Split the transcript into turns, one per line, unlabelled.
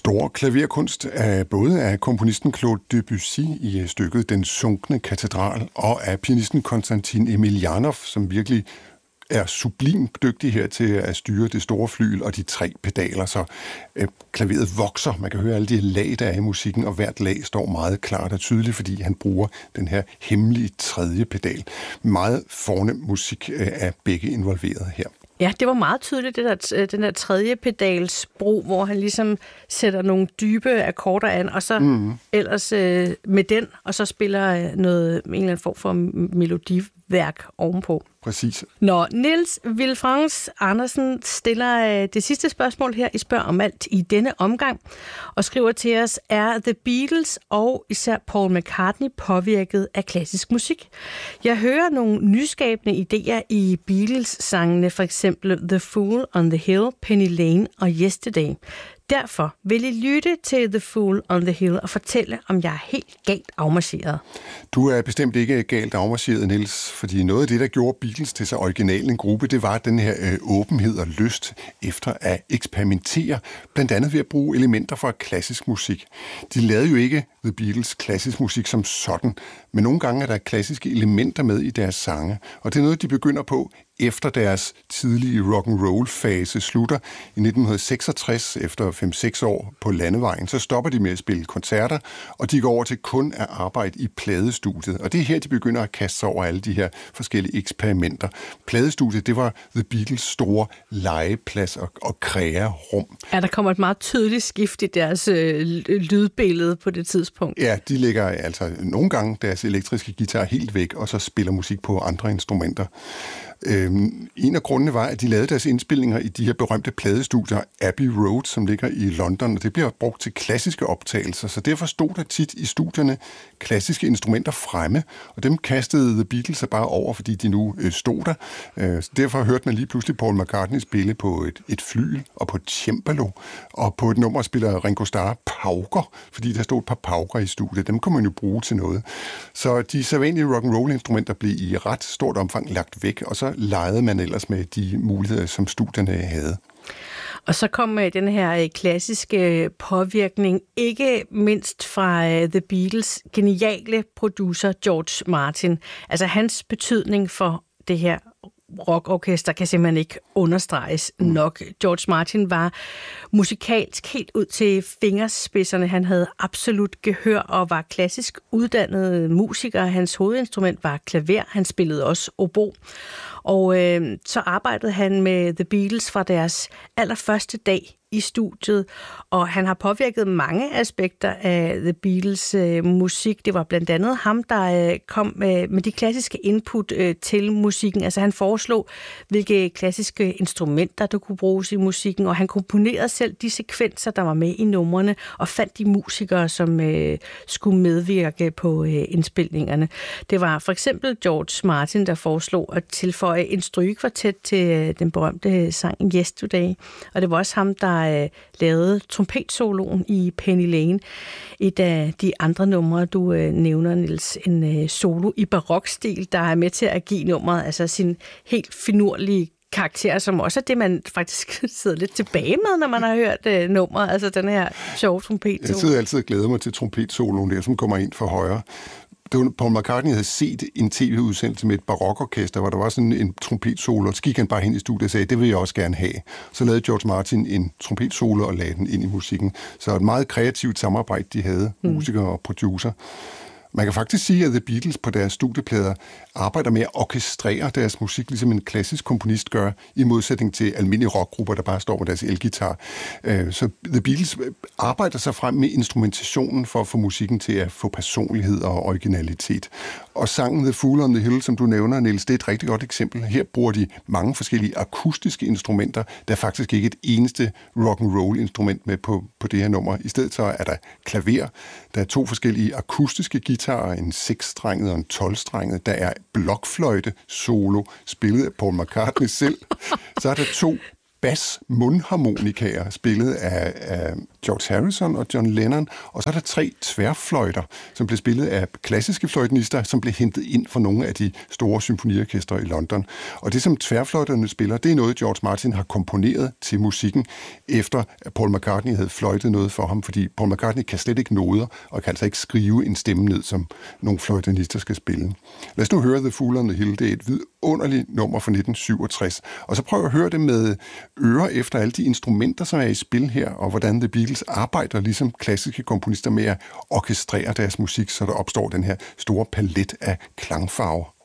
Stor klaverkunst er både af komponisten Claude Debussy i stykket Den sunkne katedral, og af pianisten Konstantin Emilianov, som virkelig er sublimt dygtig her til at styre det store flygel og de 3 pedaler, så klaveret vokser. Man kan høre alle de lag, der er i musikken, og hvert lag står meget klart og tydeligt, fordi han bruger den her hemmelige 3. pedal. Meget fornem musik er begge involveret her.
Ja, det var meget tydeligt, den der 3. pedals brug, hvor han ligesom sætter nogle dybe akkorder an, og så ellers med den, og så spiller en eller anden form for melodiværk ovenpå.
Præcis.
Når Niels Villefranche Andersen stiller det sidste spørgsmål her i Spørg om alt i denne omgang, og skriver til os, er The Beatles og især Paul McCartney påvirket af klassisk musik? Jeg hører nogle nyskabende idéer i Beatles-sangene, for eksempel The Fool on the Hill, Penny Lane og Yesterday. Derfor vil I lytte til The Fool on the Hill og fortælle, om jeg er helt galt afmarcheret.
Du er bestemt ikke galt afmarcheret, Niels, fordi noget af det, der gjorde Beatles til så original en gruppe, det var den her åbenhed og lyst efter at eksperimentere, blandt andet ved at bruge elementer fra klassisk musik. De lavede jo ikke The Beatles klassisk musik som sådan, men nogle gange er der klassiske elementer med i deres sange, og det er noget, de begynder på efter deres tidlige rock'n'roll-fase slutter i 1966, efter 5-6 år på landevejen, så stopper de med at spille koncerter, og de går over til kun at arbejde i pladestudiet. Og det er her, de begynder at kaste sig over alle de her forskellige eksperimenter. Pladestudiet, det var The Beatles store legeplads og krearum.
Ja, der kommer et meget tydeligt skift i deres lydbillede på det tidspunkt.
Ja, de lægger altså nogle gange deres elektriske guitar helt væk, og så spiller musik på andre instrumenter. En af grundene var, at de lavede deres indspilninger i de her berømte pladestudier Abbey Road, som ligger i London, og det bliver brugt til klassiske optagelser, så derfor stod der tit i studierne klassiske instrumenter fremme, og dem kastede The Beatles sig bare over, fordi de nu stod der. Derfor hørte man lige pludselig Paul McCartney spille på et flygel og på et cembalo, og på et nummer spiller Ringo Starr pauker, fordi der stod et par pauker i studiet. Dem kunne man jo bruge til noget. Så de sædvanlige rock'n'roll-instrumenter blev i ret stort omfang lagt væk, og så legede man ellers med de muligheder, som studierne havde.
Og så kom den her klassiske påvirkning, ikke mindst fra The Beatles geniale producer George Martin. Altså hans betydning for det her rockorkester kan simpelthen ikke understreges nok. George Martin var musikalsk helt ud til fingerspidserne. Han havde absolut gehør og var klassisk uddannet musiker. Hans hovedinstrument var klaver. Han spillede også obo. Og så arbejdede han med The Beatles fra deres allerførste dag i studiet, og han har påvirket mange aspekter af The Beatles musik. Det var blandt andet ham, der kom med de klassiske input til musikken. Altså han foreslog, hvilke klassiske instrumenter, der kunne bruges i musikken, og han komponerede selv de sekvenser, der var med i numrene, og fandt de musikere, som skulle medvirke på indspilningerne. Det var for eksempel George Martin, der foreslog at tilføje en strygekvartet til den berømte sang Yesterday, og det var også ham, der lavede trompetsoloen i Penny Lane. Et af de andre numre, du nævner, Niels, en solo i barokstil, der er med til at give nummeret altså sin helt finurlige karakter, som også er det, man faktisk sidder lidt tilbage med, når man har hørt nummeret, altså den her sjove trompetsolo.
Jeg sidder altid og glæder mig til trompetsoloen der, som kommer ind for højre. Paul McCartney havde set en tv-udsendelse med et barokorkester, hvor der var sådan en trompetsolo, og så gik han bare hen i studiet og sagde, det vil jeg også gerne have. Så lavede George Martin en trompetsolo og lagde den ind i musikken. Så et meget kreativt samarbejde, de havde, musikere og producer. Man kan faktisk sige, at The Beatles på deres studieplader arbejder med at orkestrere deres musik, ligesom en klassisk komponist gør, i modsætning til almindelige rockgrupper, der bare står med deres elgitar. Så The Beatles arbejder sig frem med instrumentationen for at få musikken til at få personlighed og originalitet. Og sangen The Fool on the Hill, som du nævner, Niels, det er et rigtig godt eksempel. Her bruger de mange forskellige akustiske instrumenter. Der er faktisk ikke et eneste rock'n'roll-instrument med på det her nummer. I stedet så er der klaver, der er 2 forskellige akustiske guitarer, en 6-strenget og en 12-strenget. Der er blokfløjte solo, spillet af Paul McCartney selv. Så er der 2 bas-mundharmonikaer, spillet af George Harrison og John Lennon, og så er der 3 tværfløjter, som blev spillet af klassiske fløjtenister, som blev hentet ind fra nogle af de store symfoniorkestre i London. Og det, som tværfløjterne spiller, det er noget, George Martin har komponeret til musikken, efter at Paul McCartney havde fløjtet noget for ham, fordi Paul McCartney kan slet ikke noder, og kan altså ikke skrive en stemme ned, som nogle fløjtenister skal spille. Lad os nu høre The Fool on the Hill. Det er et vidunderligt nummer fra 1967. Og så prøv at høre det med ører efter alle de instrumenter, som er i spil her, og hvordan The Beatles arbejder ligesom klassiske komponister med at orkestrere deres musik, så der opstår den her store palet af klangfarver.